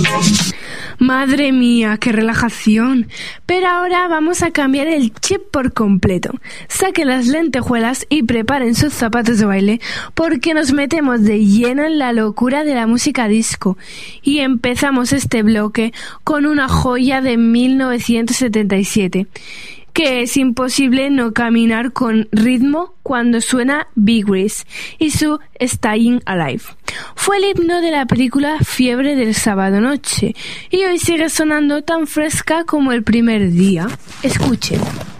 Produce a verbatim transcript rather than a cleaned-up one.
Madre mía, qué relajación. Pero ahora vamos a cambiar el chip por completo. Saquen las lentejuelas y preparen sus zapatos de baile porque nos metemos de lleno en la locura de la música disco. Y empezamos este bloque con una joya de mil novecientos setenta y siete. Que es imposible no caminar con ritmo cuando suena Bee Gees y su Staying Alive. Fue el himno de la película Fiebre del sábado noche y hoy sigue sonando tan fresca como el primer día. Escuchen.